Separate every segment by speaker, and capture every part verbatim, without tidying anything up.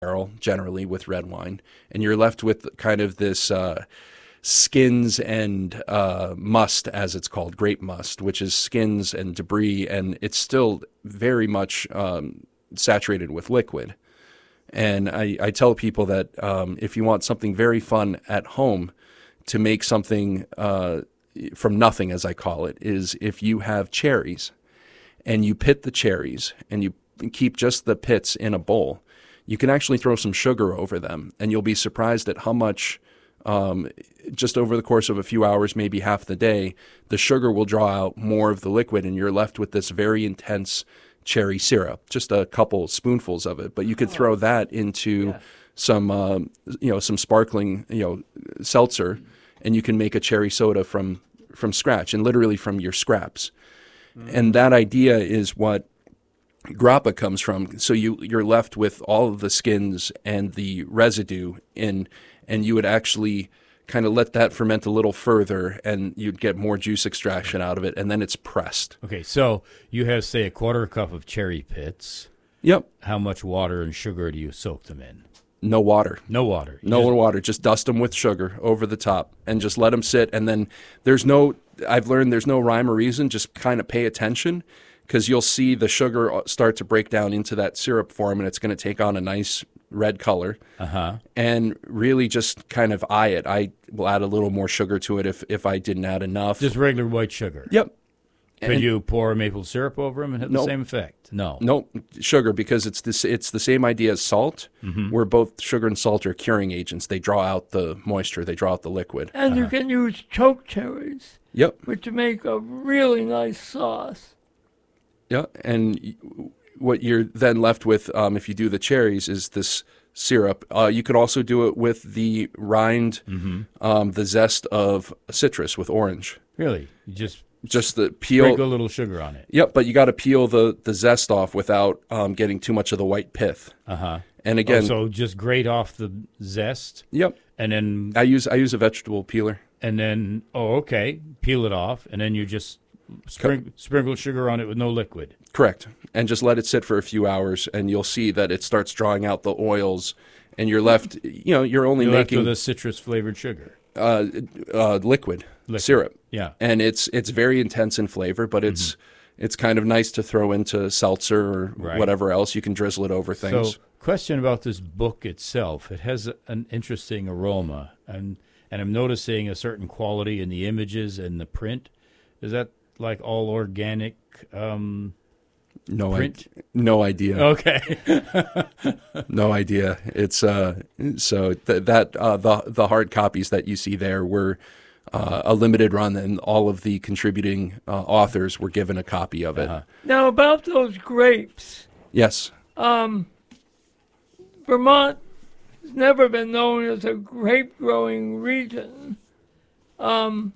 Speaker 1: barrel, generally with red wine, and you're left with kind of this uh, skins and uh, must, as it's called, grape must, which is skins and debris, and it's still very much um, saturated with liquid. And I, I tell people that um, if you want something very fun at home to make something uh, from nothing, as I call it, is if you have cherries and you pit the cherries and you keep just the pits in a bowl, you can actually throw some sugar over them, and you'll be surprised at how much, um, just over the course of a few hours, maybe half the day, the sugar will draw out more of the liquid, and you're left with this very intense cherry syrup, just a couple spoonfuls of it. But you could throw that into yeah. some, um, you know, some sparkling, you know, seltzer, and you can make a cherry soda from from scratch, and literally from your scraps. Mm. And that idea is what grappa comes from. So you you're left with all of the skins and the residue in, and you would actually kind of let that ferment a little further, and you'd get more juice extraction out of it, and then it's pressed.
Speaker 2: Okay, so you have, say, a quarter cup of cherry pits.
Speaker 1: Yep.
Speaker 2: How much water and sugar do you soak them in?
Speaker 1: No water.
Speaker 2: No water. You
Speaker 1: no
Speaker 2: just...
Speaker 1: water. Just dust them with sugar over the top and just let them sit. And then there's no, I've learned there's no rhyme or reason. Just kind of pay attention, because you'll see the sugar start to break down into that syrup form, and it's going to take on a nice red color.
Speaker 2: Uh-huh.
Speaker 1: And really just kind of eye it. I will add a little more sugar to it if, if I didn't add enough.
Speaker 2: Just regular white sugar?
Speaker 1: Yep.
Speaker 2: Could and, you pour maple syrup over them and have
Speaker 1: nope.
Speaker 2: the same effect? No.
Speaker 1: Nope. Sugar, because it's this, it's the same idea as salt, mm-hmm. where both sugar and salt are curing agents. They draw out the moisture. They draw out the liquid.
Speaker 3: And
Speaker 2: uh-huh.
Speaker 3: you can use choke cherries.
Speaker 1: Yep.
Speaker 3: Which make a really nice sauce.
Speaker 1: Yeah, and what you're then left with, um, if you do the cherries, is this syrup. Uh, you could also do it with the rind, mm-hmm. um, the zest of citrus with orange.
Speaker 2: Really? You just
Speaker 1: just the peel.
Speaker 2: Sprinkle a little sugar on it.
Speaker 1: Yep, but you got to peel the, the zest off without um, getting too much of the white pith.
Speaker 2: Uh-huh.
Speaker 1: And again,
Speaker 2: oh, so just grate off the zest.
Speaker 1: Yep.
Speaker 2: And then
Speaker 1: I use I use a vegetable peeler.
Speaker 2: And then oh okay, peel it off, and then you just spring, sprinkle sugar on it with no liquid.
Speaker 1: Correct. And just let it sit for a few hours, and you'll see that it starts drawing out the oils, and you're left, you know, you're only
Speaker 2: you're
Speaker 1: making
Speaker 2: left with a citrus-flavored sugar.
Speaker 1: Uh, uh, liquid, liquid syrup.
Speaker 2: Yeah.
Speaker 1: And it's it's very intense in flavor, but it's mm-hmm. it's kind of nice to throw into seltzer or right. whatever else. You can drizzle it over things.
Speaker 2: So, question about this book itself. It has an interesting aroma, and and I'm noticing a certain quality in the images and the print. Is that like all organic? Um,
Speaker 1: no,
Speaker 2: print?
Speaker 1: I, no idea.
Speaker 2: Okay,
Speaker 1: no idea. It's uh, so th- that uh, the the hard copies that you see there were uh, a limited run, and all of the contributing uh, authors were given a copy of it. Uh-huh.
Speaker 3: Now about those grapes.
Speaker 1: Yes.
Speaker 3: Um, Vermont has never been known as a grape-growing region. Um,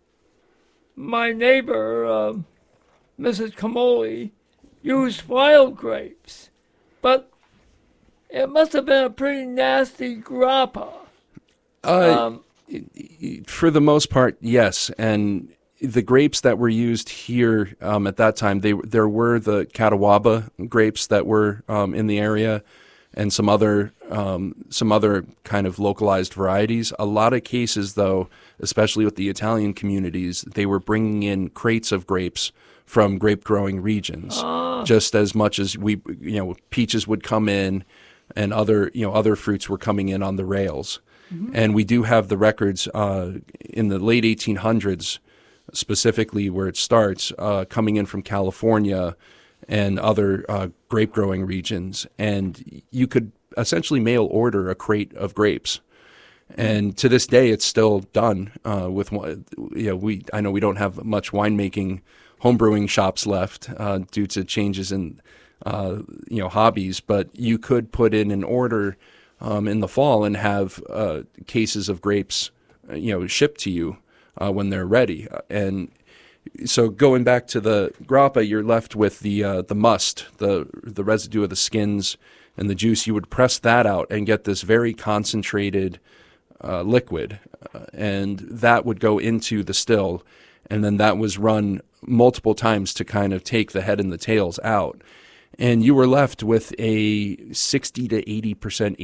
Speaker 3: my neighbor, uh, Missus Camoli, used wild grapes, but it must have been a pretty nasty grappa.
Speaker 1: Uh, um, for the most part, yes. And the grapes that were used here um, at that time, they there were the Catawba grapes that were um, in the area, and some other um, some other kind of localized varieties. A lot of cases, though, especially with the Italian communities, they were bringing in crates of grapes from grape-growing regions, uh. just as much as we, you know, peaches would come in, and other, you know, other fruits were coming in on the rails. Mm-hmm. And we do have the records uh, in the late eighteen hundreds, specifically where it starts, uh, coming in from California and other uh, grape-growing regions, and you could essentially mail order a crate of grapes. And to this day, it's still done uh, with, you know, we, I know we don't have much winemaking, homebrewing shops left uh, due to changes in, uh, you know, hobbies, but you could put in an order um, in the fall and have uh, cases of grapes, uh, you know, shipped to you uh, when they're ready. And so going back to the grappa, you're left with the uh, the must, the the residue of the skins and the juice. You would press that out and get this very concentrated uh, liquid, uh, and that would go into the still, and then that was run multiple times to kind of take the head and the tails out. and you were left with a sixty to eighty percent